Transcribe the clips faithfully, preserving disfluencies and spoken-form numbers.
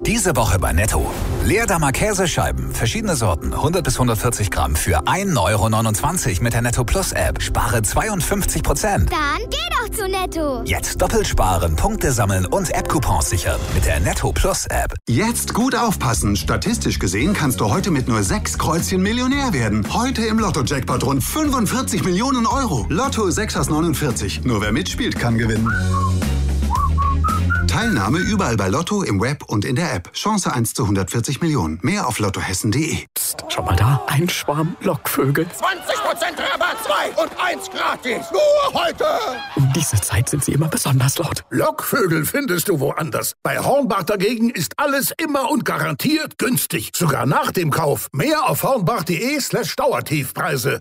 Diese Woche bei Netto. Leerdammer Käsescheiben, verschiedene Sorten, hundert bis hundertvierzig Gramm für ein Euro neunundzwanzig mit der Netto Plus App. Spare zweiundfünfzig Prozent. Dann geh doch zu Netto. Jetzt doppelt sparen, Punkte sammeln und App-Coupons sichern mit der Netto Plus App. Jetzt gut aufpassen. Statistisch gesehen kannst du heute mit nur sechs Kreuzchen Millionär werden. Heute im Lotto-Jackpot rund fünfundvierzig Millionen Euro. Lotto sechs aus neunundvierzig. Nur wer mitspielt, kann gewinnen. Teilnahme überall bei Lotto, im Web und in der App. Chance eins zu hundertvierzig Millionen. Mehr auf lottohessen punkt de. Psst, schau mal da. Ein Schwarm Lockvögel. zwanzig Prozent Rabatt, zwei und eins gratis. Nur heute. Um diese Zeit sind sie immer besonders laut. Lockvögel findest du woanders. Bei Hornbach dagegen ist alles immer und garantiert günstig. Sogar nach dem Kauf. Mehr auf hornbach.de slash Dauertiefpreise.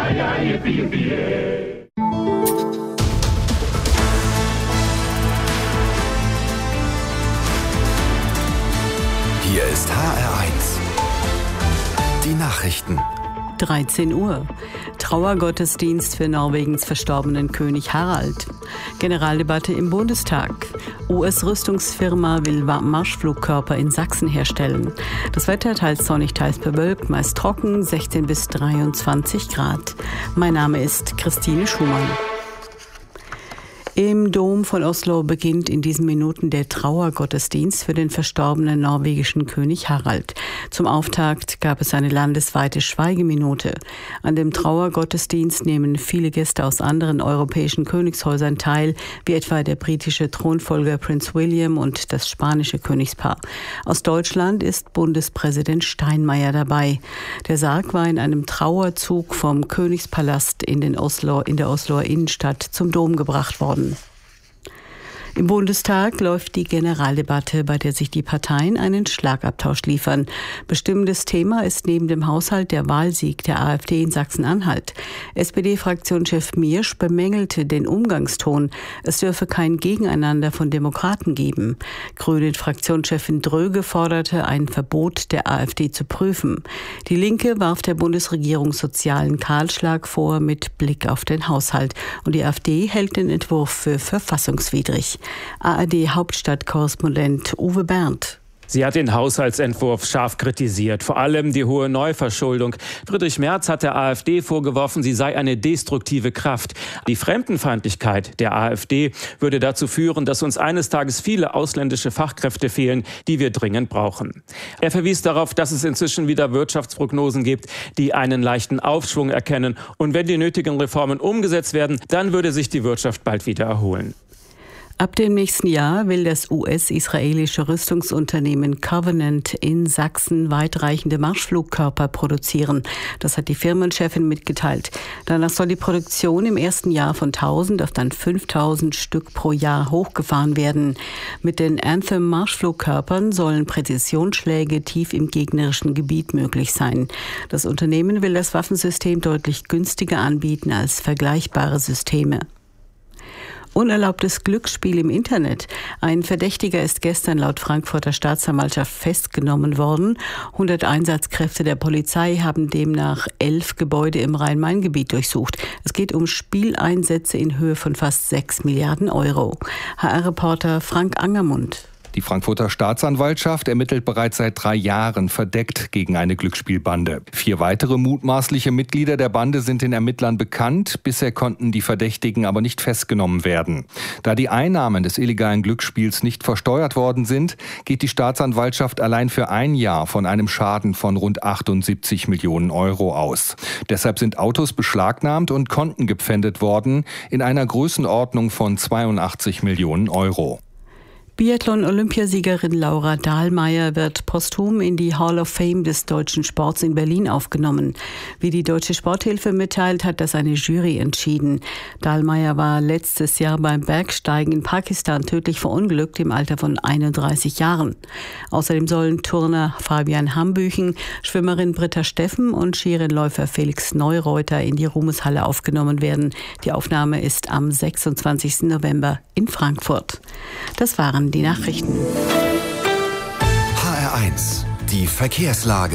Hier ist H R eins. Die Nachrichten. dreizehn Uhr. Trauergottesdienst für Norwegens verstorbenen König Harald. Generaldebatte im Bundestag. U S-Rüstungsfirma will Marschflugkörper in Sachsen herstellen. Das Wetter teils sonnig, teils bewölkt, meist trocken, sechzehn bis dreiundzwanzig Grad. Mein Name ist Christine Schumann. Im Dom von Oslo beginnt in diesen Minuten der Trauergottesdienst für den verstorbenen norwegischen König Harald. Zum Auftakt gab es eine landesweite Schweigeminute. An dem Trauergottesdienst nehmen viele Gäste aus anderen europäischen Königshäusern teil, wie etwa der britische Thronfolger Prinz William und das spanische Königspaar. Aus Deutschland ist Bundespräsident Steinmeier dabei. Der Sarg war in einem Trauerzug vom Königspalast in, den Oslo, in der Osloer Innenstadt zum Dom gebracht worden. Im Bundestag läuft die Generaldebatte, bei der sich die Parteien einen Schlagabtausch liefern. Bestimmendes Thema ist neben dem Haushalt der Wahlsieg der AfD in Sachsen-Anhalt. S P D-Fraktionschef Miersch bemängelte den Umgangston. Es dürfe kein Gegeneinander von Demokraten geben. Grünen-Fraktionschefin Dröge forderte, ein Verbot der AfD zu prüfen. Die Linke warf der Bundesregierung sozialen Kahlschlag vor mit Blick auf den Haushalt. Und die AfD hält den Entwurf für verfassungswidrig. A R D-Hauptstadtkorrespondent Uwe Berndt. Sie hat den Haushaltsentwurf scharf kritisiert, vor allem die hohe Neuverschuldung. Friedrich Merz hat der AfD vorgeworfen, sie sei eine destruktive Kraft. Die Fremdenfeindlichkeit der AfD würde dazu führen, dass uns eines Tages viele ausländische Fachkräfte fehlen, die wir dringend brauchen. Er verwies darauf, dass es inzwischen wieder Wirtschaftsprognosen gibt, die einen leichten Aufschwung erkennen. Und wenn die nötigen Reformen umgesetzt werden, dann würde sich die Wirtschaft bald wieder erholen. Ab dem nächsten Jahr will das U S-israelische Rüstungsunternehmen Covenant in Sachsen weitreichende Marschflugkörper produzieren. Das hat die Firmenchefin mitgeteilt. Danach soll die Produktion im ersten Jahr von tausend auf dann fünftausend Stück pro Jahr hochgefahren werden. Mit den Anthem-Marschflugkörpern sollen Präzisionsschläge tief im gegnerischen Gebiet möglich sein. Das Unternehmen will das Waffensystem deutlich günstiger anbieten als vergleichbare Systeme. Unerlaubtes Glücksspiel im Internet. Ein Verdächtiger ist gestern laut Frankfurter Staatsanwaltschaft festgenommen worden. hundert Einsatzkräfte der Polizei haben demnach elf Gebäude im Rhein-Main-Gebiet durchsucht. Es geht um Spieleinsätze in Höhe von fast sechs Milliarden Euro. H R-Reporter Frank Angermund. Die Frankfurter Staatsanwaltschaft ermittelt bereits seit drei Jahren verdeckt gegen eine Glücksspielbande. Vier weitere mutmaßliche Mitglieder der Bande sind den Ermittlern bekannt. Bisher konnten die Verdächtigen aber nicht festgenommen werden. Da die Einnahmen des illegalen Glücksspiels nicht versteuert worden sind, geht die Staatsanwaltschaft allein für ein Jahr von einem Schaden von rund achtundsiebzig Millionen Euro aus. Deshalb sind Autos beschlagnahmt und Konten gepfändet worden in einer Größenordnung von zweiundachtzig Millionen Euro. Biathlon-Olympiasiegerin Laura Dahlmeier wird posthum in die Hall of Fame des deutschen Sports in Berlin aufgenommen. Wie die Deutsche Sporthilfe mitteilt, hat das eine Jury entschieden. Dahlmeier war letztes Jahr beim Bergsteigen in Pakistan tödlich verunglückt im Alter von einunddreißig Jahren. Außerdem sollen Turner Fabian Hambüchen, Schwimmerin Britta Steffen und Skirennläufer Felix Neureuter in die Ruhmeshalle aufgenommen werden. Die Aufnahme ist am sechsundzwanzigsten November in Frankfurt. Das waren die Nachrichten. H R eins, die Verkehrslage.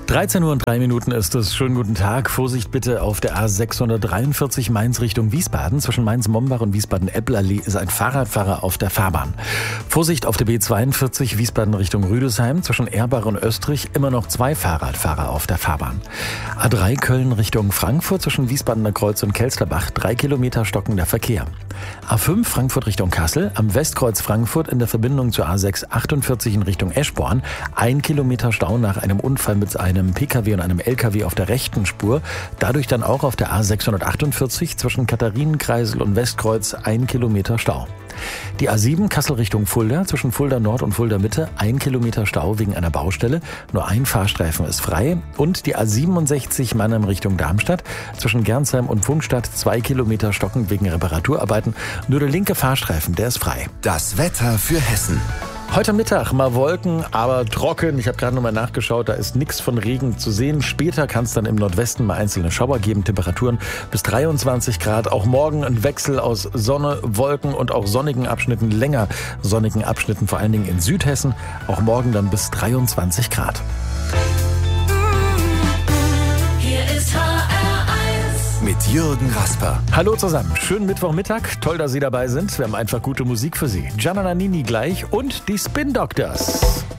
dreizehn Uhr und drei Minuten ist es. Schönen guten Tag. Vorsicht bitte auf der A sechshundertdreiundvierzig Mainz Richtung Wiesbaden. Zwischen Mainz-Mombach und Wiesbaden-Epplallee ist ein Fahrradfahrer auf der Fahrbahn. Vorsicht auf der B zweiundvierzig Wiesbaden Richtung Rüdesheim. Zwischen Erbach und Österreich immer noch zwei Fahrradfahrer auf der Fahrbahn. A drei Köln Richtung Frankfurt. Zwischen Wiesbadener Kreuz und Kelsterbach drei Kilometer stockender Verkehr. A fünf Frankfurt Richtung Kassel. Am Westkreuz Frankfurt in der Verbindung zur A sechs achtundvierzig in Richtung Eschborn. Ein Kilometer Stau nach einem Unfall mit einem einem P K W und einem L K W auf der rechten Spur. Dadurch dann auch auf der A sechshundertachtundvierzig zwischen Katharinenkreisel und Westkreuz ein Kilometer Stau. Die A sieben Kassel Richtung Fulda, zwischen Fulda Nord und Fulda Mitte ein Kilometer Stau wegen einer Baustelle. Nur ein Fahrstreifen ist frei. Und die A siebenundsechzig Mannheim Richtung Darmstadt, zwischen Gernsheim und Pfungstadt zwei Kilometer stockend wegen Reparaturarbeiten. Nur der linke Fahrstreifen, der ist frei. Das Wetter für Hessen. Heute Mittag mal Wolken, aber trocken. Ich habe gerade nochmal nachgeschaut, da ist nichts von Regen zu sehen. Später kann es dann im Nordwesten mal einzelne Schauer geben. Temperaturen bis dreiundzwanzig Grad. Auch morgen ein Wechsel aus Sonne, Wolken und auch sonnigen Abschnitten, länger sonnigen Abschnitten, vor allen Dingen in Südhessen. Auch morgen dann bis dreiundzwanzig Grad. Hier ist H R eins mit Jürgen Rasper. Hallo zusammen, schönen Mittwochmittag. Toll, dass Sie dabei sind. Wir haben einfach gute Musik für Sie. Gianna Nannini gleich und die Spin Doctors.